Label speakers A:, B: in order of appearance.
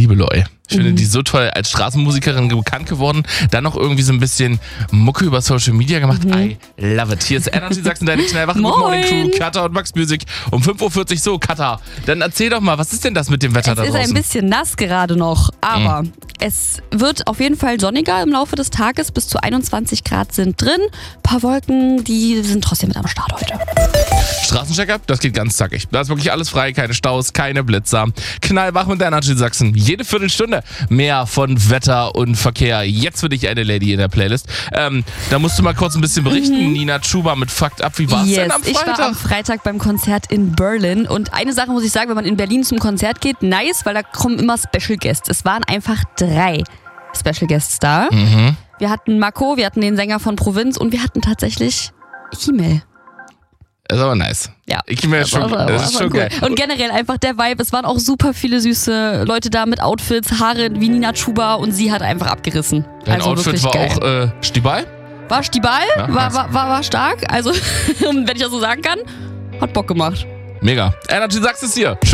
A: liebe Loi. Ich finde die so toll, als Straßenmusikerin bekannt geworden, dann noch irgendwie so ein bisschen Mucke über Social Media gemacht. I love it. Hier ist Energy Sachsen, deine Knallwache mit Morning Crew, Katha und Max Music um 5.40 Uhr. So, Katha, dann erzähl doch mal, was ist denn das mit dem Wetter da draußen?
B: Es ist ein bisschen nass gerade noch, aber es wird auf jeden Fall sonniger im Laufe des Tages. Bis zu 21 Grad sind drin. Ein paar Wolken, die sind trotzdem mit am Start heute.
A: Straßencheck-up, das geht ganz zackig. Da ist wirklich alles frei, keine Staus, keine Blitzer. Knallwach mit Energy Sachsen. Jede Viertelstunde mehr von Wetter und Verkehr. Jetzt für dich eine Lady in der Playlist. Da musst du mal kurz ein bisschen berichten. Nina Chuba mit Fucked Up. Wie war es denn am Freitag?
B: Ich war am Freitag beim Konzert in Berlin. Und eine Sache muss ich sagen, wenn man in Berlin zum Konzert geht, nice, weil da kommen immer Special Guests. Es waren einfach 3 Special Guests da. Wir hatten Mako, wir hatten den Sänger von Provinz und wir hatten tatsächlich Himmel.
A: Das ist aber nice.
B: Ja,
A: das ist schon
B: cool.
A: geil.
B: Und generell einfach der Vibe. Es waren auch super viele süße Leute da mit Outfits, Haare wie Nina Chuba und sie hat einfach abgerissen.
A: Dein Outfit war
B: geil.
A: auch Stibal?
B: War Stibal,
A: Ja,
B: war stark. Also, wenn ich das so sagen kann, hat Bock gemacht.
A: Mega. Energy Sachsen ist hier.